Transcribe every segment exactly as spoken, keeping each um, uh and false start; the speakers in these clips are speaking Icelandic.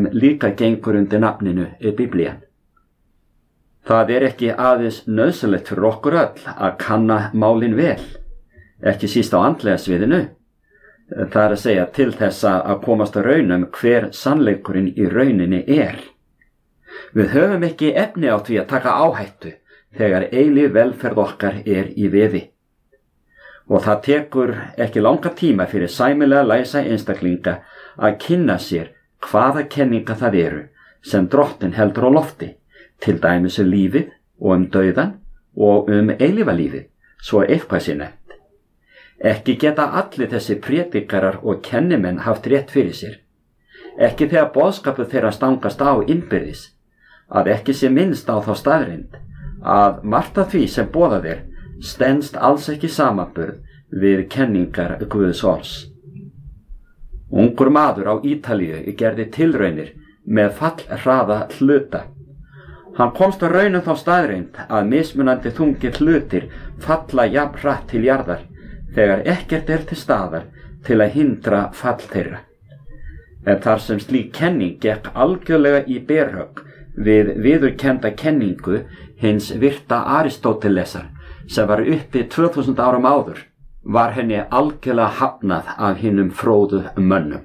sem líka gengur undir nafninu Biblían. Það er ekki aðeins nauðsynlegt fyrir okkur öll að kanna málin vel, ekki síst á andlega sviðinu. Það er að segja til þess að komast að raunum hver sannleikurinn í rauninni er. Við höfum ekki efni á því að taka áhættu þegar eilíf velferð okkar er í veði. Og það tekur ekki langa tíma fyrir sæmilega læsa einstaklinga að kynna sér hvaða kenninga það eru sem Drottinn heldur á lofti, til dæmis um lífið og um dauðan og um eilífa lífið, svo eitthvað sé nefnt. Ekki geta allir þessi prédikarar og kennimenn haft rétt fyrir sér. Ekki þegar boðskapur þeirra stangast á innbyrðis, að ekki sé minnst á þá staðreynd að margt af því sem boðað er stenst alls ekki samanburð við kenningar Guðs orðs. Ungur maður á Ítalíu gerði tilraunir með fallhraða hluta. Hann komst að raunum þá staðreynd að mismunandi þungir hlutir falla jafn hratt til jarðar þegar ekkert er til staðar til að hindra fall þeirra. En þar sem slík kenning gekk algjörlega í berhögg við viðurkennda kenningu hins virta Aristótelesar sem var uppi tvö þúsund árum áður, var henni algjörlega hafnað af hinum fróðu mönnum.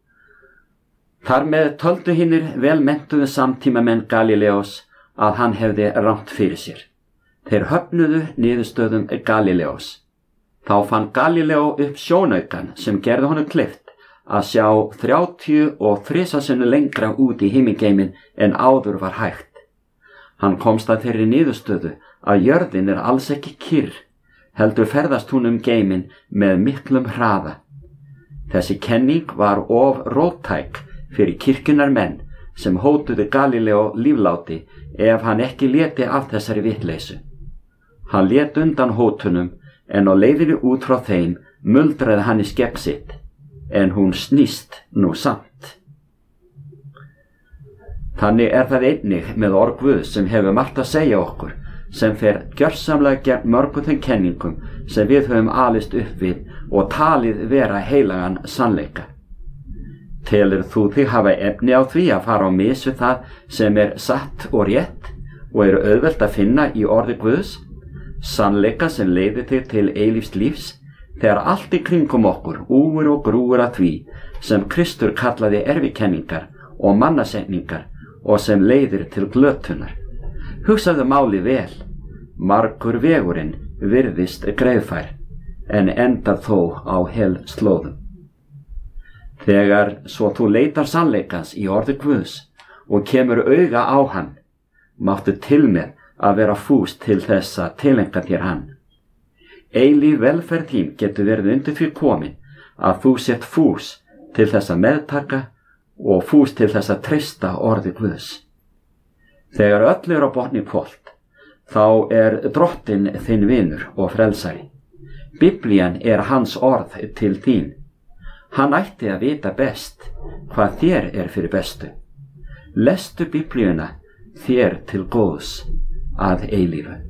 Þar með töldu hinnir velmenntuðu samtímamenn Galíleós að hann hefði rangt fyrir sér. Þeir höfnuðu niðurstöðum Galíleós. Þá fann Galíleó upp sjónaukan sem gerði honum kleift að sjá þrjátíu og þrisvar sinnum lengra út í himingeimin en áður var hægt. Hann komst að þeirri niðurstöðu að jörðin er alls ekki kyrr, heldur ferðast hún um geiminn með miklum hraða. Þessi kenning var of róttæk fyrir kirkjunnar menn sem hótuðu Galíleó lífláti ef hann ekki léti af þessari vitleysu. Hann lét undan hótunum en á leiðinu út frá þeim muldraði hann í skegg sitt, en hún snýst nú samt. Þannig er það einnig með orð Guðs sem hefur margt að segja okkur, sem fer gjörsamlega gegn mörgum þeim kenningum sem við höfum alist upp við og talið vera heilagan sannleika. Telur þú þig hafa efni á því að fara á mis við það sem er satt og rétt og eru auðvelt að finna í orði Guðs, sannleika sem leiðir þig til eilífs lífs, þegar allt í kringum okkur úr og grúur að því sem Kristur kallaði erfikenningar og mannasetningar og sem leiðir til glötunar. Hugsaðu máli vel, margur vegurinn virðist greiðfær, en endar þó á hel slóðum. Þegar svo þú leitar sannleikans í orði Guðs og kemur auga á hann, máttu til með að vera fús til þess að tileinka þér hann. Eilíf velferð þín getur verið undir því komin að þú sett fús til þess að meðtaka og fús til þess að treysta orði Guðs. Þegar öll er á botni hvolft, þá er Drottinn þinn vinur og frelsari. Biblían er hans orð til þín. Hann ætti að vita best hvað þér er fyrir bestu. Lestu Biblíuna þér til góðs að eilífu.